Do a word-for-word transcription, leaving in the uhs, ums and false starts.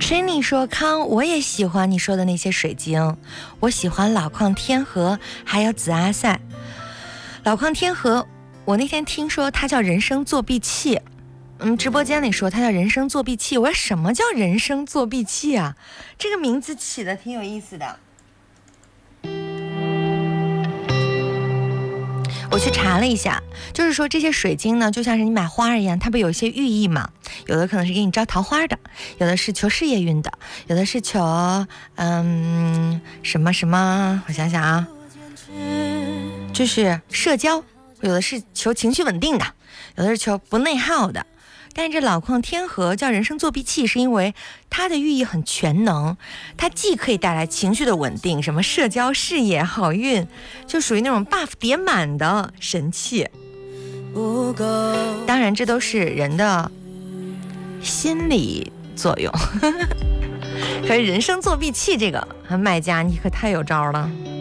Shinny 说康，我也喜欢你说的那些水晶，我喜欢老矿天河还有紫阿塞。老矿天河我那天听说它叫人生作弊器，嗯，直播间里说它叫人生作弊器，我说什么叫人生作弊器啊？这个名字起的挺有意思的。我去查了一下，就是说这些水晶呢，就像是你买花一样，它不有一些寓意嘛？有的可能是给你招桃花的，有的是求事业运的，有的是求嗯什么什么，我想想啊，就是社交，有的是求情绪稳定的，有的是求不内耗的。但是这老矿天河叫人生作弊器，是因为它的寓意很全能，它既可以带来情绪的稳定，什么社交、事业、好运，就属于那种 buff 叠满的神器。当然这都是人的心理作用可是人生作弊器这个卖家你可太有招了。